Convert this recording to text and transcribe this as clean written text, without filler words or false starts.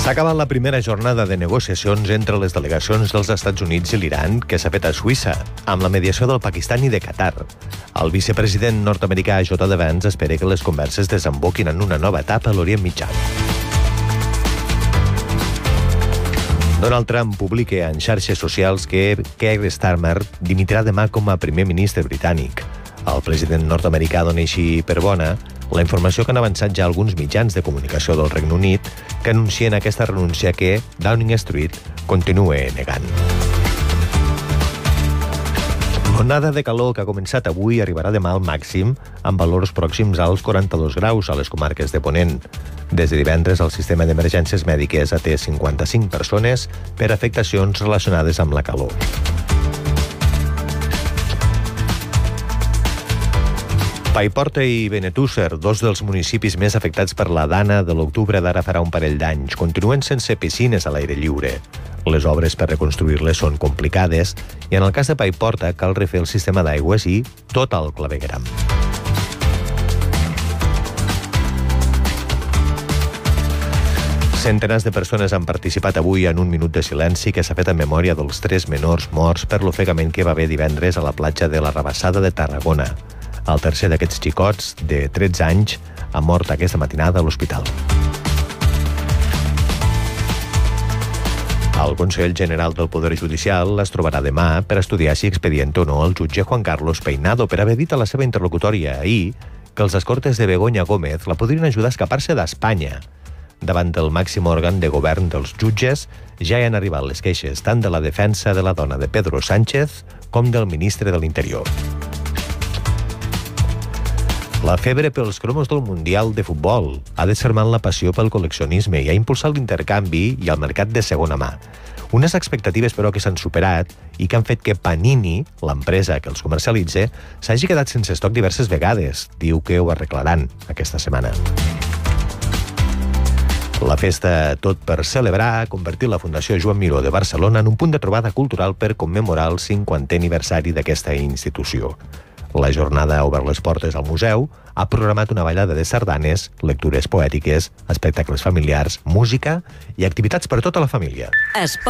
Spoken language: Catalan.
S'ha acabat la primera jornada de negociacions entre les delegacions dels Estats Units i l'Iran, que s'ha fet a Suïssa, amb la mediació del Pakistan i de Qatar. El vicepresident nord-americà J.D. Vance espera que les converses desemboquin en una nova etapa a l'Orient Mitjà. Donald Trump publica en xarxes socials que Keir Starmer dimitirà demà com a primer ministre britànic. El president nord-americà dona així per bona la informació que han avançat ja alguns mitjans de comunicació del Regne Unit que anuncien aquesta renúncia que Downing Street continua negant. L'onada de calor que ha començat avui arribarà demà al màxim, amb valors pròxims als 42 graus a les comarques de Ponent. Des de divendres, el sistema d'emergències mèdiques atès 55 persones per afectacions relacionades amb la calor. Paiporta i Benetússer, dos dels municipis més afectats per la dana de l'octubre d'ara farà un parell d'anys, continuen sense piscines a l'aire lliure. Les obres per reconstruir-les són complicades i en el cas de Paiporta cal refer el sistema d'aigües i tot el clavegueram. Centenars de persones han participat avui en un minut de silenci que s'ha fet en memòria dels 3 menors morts per l'ofegament que va haver divendres a la platja de la Rabassada de Tarragona. El tercer d'aquests xicots, de 13 anys, ha mort aquesta matinada a l'hospital. El Consell General del Poder Judicial es trobarà demà per estudiar si expedienta o no el jutge Juan Carlos Peinado per haver dit a la seva interlocutòria ahir que els escortes de Begoña Gómez la podrien ajudar a escapar-se d'Espanya. Davant del màxim òrgan de govern dels jutges ja hi han arribat les queixes tant de la defensa de la dona de Pedro Sánchez com del ministre de l'Interior. La febre pels cromos del Mundial de Futbol ha desfermat la passió pel col·leccionisme i ha impulsat l'intercanvi i el mercat de segona mà. Unes expectatives, però, que s'han superat i que han fet que Panini, l'empresa que els comercialitza, s'hagi quedat sense estoc diverses vegades. Diu que ho arreglaran aquesta setmana. La festa Tot per celebrar ha convertit la Fundació Joan Miró de Barcelona en un punt de trobada cultural per commemorar el 50è aniversari d'aquesta institució. La jornada ha obert les portes al museu, ha programat una ballada de sardanes, lectures poètiques, espectacles familiars, música i activitats per tota la família.